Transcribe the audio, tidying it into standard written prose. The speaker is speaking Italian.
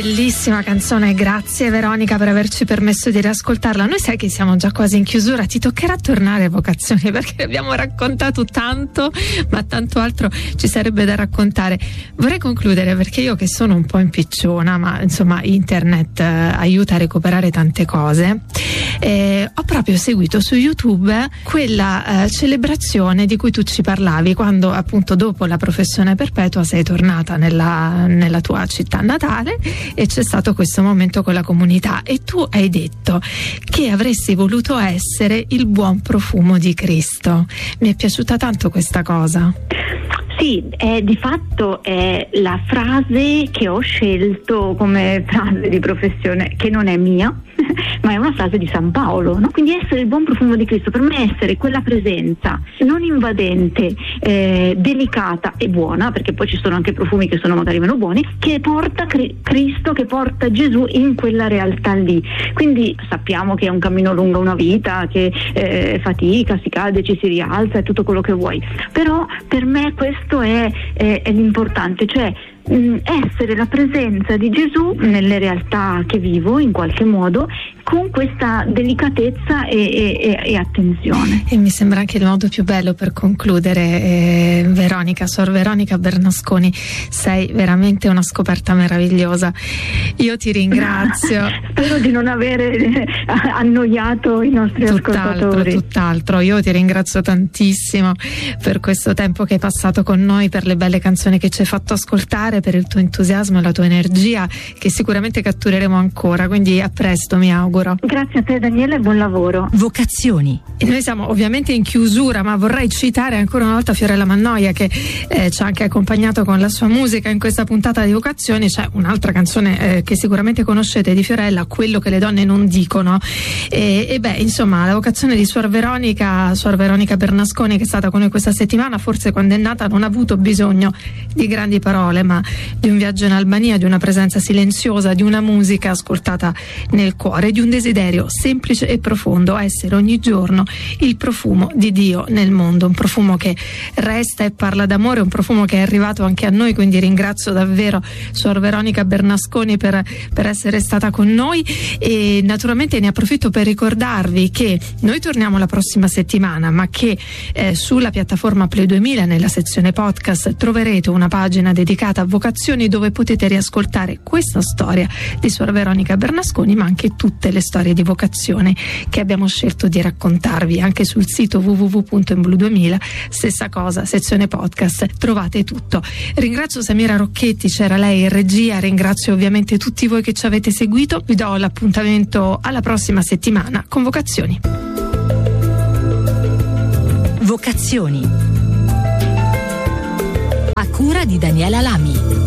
Bellissima canzone, grazie Veronica per averci permesso di riascoltarla. Noi sai che siamo già quasi in chiusura, ti toccherà tornare a Vocazioni perché abbiamo raccontato tanto, ma tanto altro ci sarebbe da raccontare. Vorrei concludere perché io, che sono un po' impicciona, ma insomma internet aiuta a recuperare tante cose, ho proprio seguito su YouTube quella celebrazione di cui tu ci parlavi, quando appunto dopo la professione perpetua sei tornata nella tua città natale e c'è stato questo momento con la comunità, e tu hai detto che avresti voluto essere il buon profumo di Cristo. Mi è piaciuta tanto questa cosa. Sì, di fatto è la frase che ho scelto come frase di professione, che non è mia, ma è una frase di San Paolo, no? Quindi essere il buon profumo di Cristo, per me è essere quella presenza non invadente, delicata e buona, perché poi ci sono anche profumi che sono magari meno buoni, che porta Cristo, che porta Gesù in quella realtà lì. Quindi sappiamo che è un cammino lungo, una vita, che fatica, si cade, ci si rialza, è tutto quello che vuoi, però per me questo è l'importante, cioè essere la presenza di Gesù nelle realtà che vivo in qualche modo, con questa delicatezza e attenzione. E mi sembra anche il modo più bello per concludere. Veronica, Sor Veronica Bernasconi, sei veramente una scoperta meravigliosa. Io ti ringrazio. Spero di non avere annoiato i nostri ascoltatori. Tutt'altro. Io ti ringrazio tantissimo per questo tempo che hai passato con noi, per le belle canzoni che ci hai fatto ascoltare, per il tuo entusiasmo e la tua energia, che sicuramente cattureremo ancora, quindi a presto, mi auguro. Grazie a te Daniele e buon lavoro. Vocazioni. E noi siamo ovviamente in chiusura, ma vorrei citare ancora una volta Fiorella Mannoia, che ci ha anche accompagnato con la sua musica in questa puntata di Vocazioni. C'è un'altra canzone che sicuramente conoscete di Fiorella, Quello che le donne non dicono, e beh, insomma, la vocazione di Suor Veronica Bernasconi, che è stata con noi questa settimana, forse quando è nata non ha avuto bisogno di grandi parole, ma di un viaggio in Albania, di una presenza silenziosa, di una musica ascoltata nel cuore, di un desiderio semplice e profondo: essere ogni giorno il profumo di Dio nel mondo, un profumo che resta e parla d'amore, un profumo che è arrivato anche a noi. Quindi ringrazio davvero Suor Veronica Bernasconi per essere stata con noi, e naturalmente ne approfitto per ricordarvi che noi torniamo la prossima settimana, ma che sulla piattaforma Play 2000 nella sezione podcast troverete una pagina dedicata a Vocazioni, dove potete riascoltare questa storia di Suor Veronica Bernasconi, ma anche tutte le storie di vocazione che abbiamo scelto di raccontarvi. Anche sul sito www.emblu2000 stessa cosa, sezione podcast, trovate tutto. Ringrazio Samira Rocchetti, c'era lei in regia, ringrazio ovviamente tutti voi che ci avete seguito. Vi do l'appuntamento alla prossima settimana con Vocazioni. Vocazioni, a cura di Daniela Lamy.